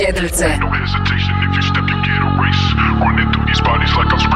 Edelce. No hesitation, if you step, you get erased. Running through these bodies like I'm